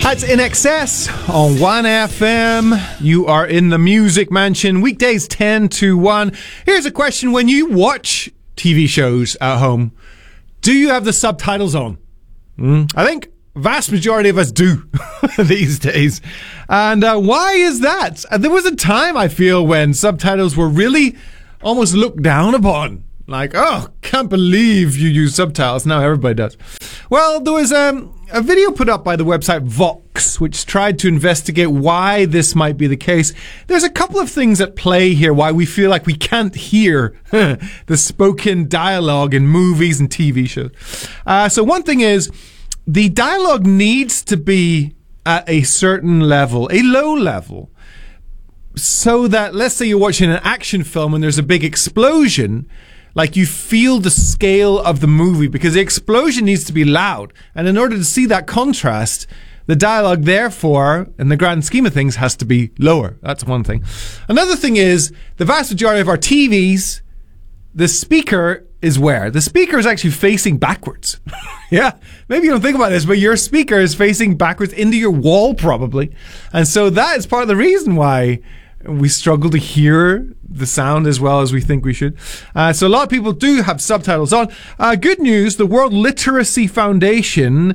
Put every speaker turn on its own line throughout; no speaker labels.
That's In Excess on 1FM. You are in the Music Mansion, weekdays 10 to 1. Here's a question. When you watch TV shows at home, do you have the subtitles on? I think vast majority of us do these days. And why is that? There was a time, I feel, when subtitles were really almost looked down upon. Like, oh, can't believe you use subtitles. Now everybody does. Well, there was a video put up by the website Vox, which tried to investigate why this might be the case. There's a couple of things at play here why we feel like we can't hear the spoken dialogue in movies and TV shows. So one thing is, the dialogue needs to be at a certain level, a low level, so that, let's say you're watching an action film and there's a big explosion, like you feel the scale of the movie, because the explosion needs to be loud. And in order to see that contrast, the dialogue, therefore, in the grand scheme of things, has to be lower. That's one thing. Another thing is, the vast majority of our TVs, the speaker is where? The speaker is actually facing backwards. Yeah, maybe you don't think about this, but your speaker is facing backwards into your wall, probably. And so that is part of the reason why we struggle to hear the sound as well as we think we should. So a lot of people do have subtitles on. Good news, the World Literacy Foundation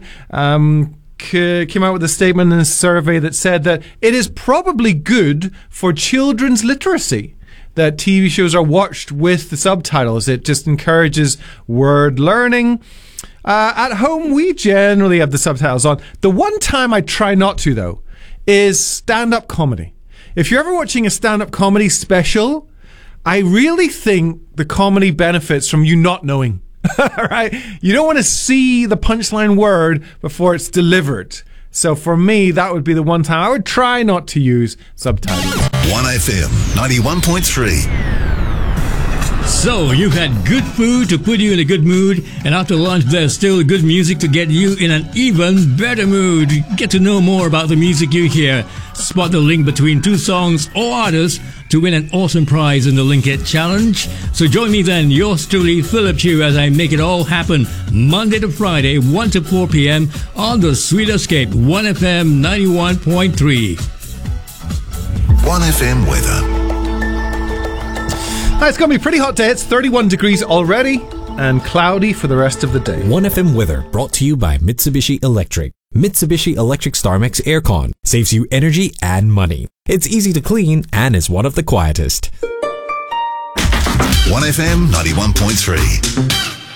came out with a statement in a survey that said that it is probably good for children's literacy that TV shows are watched with the subtitles. It just encourages word learning. At home, we generally have the subtitles on. The one time I try not to, though, is stand-up comedy. If you're ever watching a stand-up comedy special, I really think the comedy benefits from you not knowing. Right? You don't want to see the punchline word before it's delivered. So for me, that would be the one time I would try not to use subtitles.
1FM 91.3.
So, you've had good food to put you in a good mood, and after lunch there's still good music to get you in an even better mood. Get to know more about the music you hear. Spot the link between two songs or artists to win an awesome prize in the Link It Challenge. So join me then, yours truly, Philip Chu, as I make it all happen Monday to Friday, 1 to 4 p.m. on the Sweet Escape, 1FM 91.3.
1FM weather.
It's going to be pretty hot today. It's 31 degrees already and cloudy for the rest of the day.
1FM weather brought to you by Mitsubishi Electric. Mitsubishi Electric StarMax Aircon saves you energy and money. It's easy to clean and is one of the quietest.
1FM 91.3.